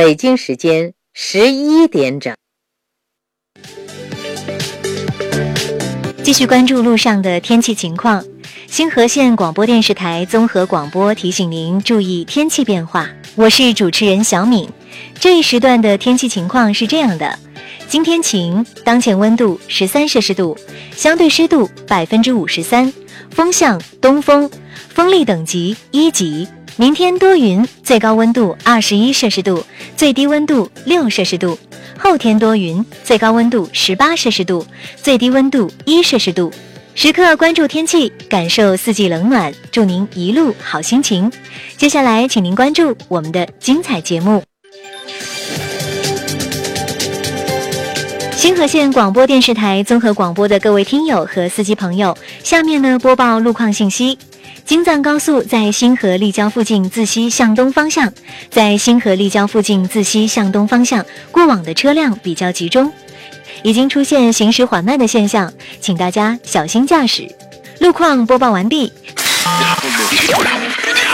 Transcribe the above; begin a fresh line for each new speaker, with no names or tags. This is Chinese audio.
北京时间11点整。
继续关注路上的天气情况。星河县广播电视台综合广播提醒您注意天气变化。我是主持人小敏。这一时段的天气情况是这样的：今天晴，当前温度13摄氏度，相对湿度53%，风向东风，风力等级1级。明天多云，最高温度21摄氏度，最低温度6摄氏度。后天多云，最高温度18摄氏度，最低温度1摄氏度。时刻关注天气，感受四季冷暖，祝您一路好心情。接下来请您关注我们的精彩节目。星河县广播电视台综合广播的各位听友和司机朋友，下面呢播报路况信息。京藏高速在星河立交附近自西向东方向，在星河立交附近自西向东方向过往的车辆比较集中，已经出现行驶缓慢的现象，请大家小心驾驶。路况播报完毕。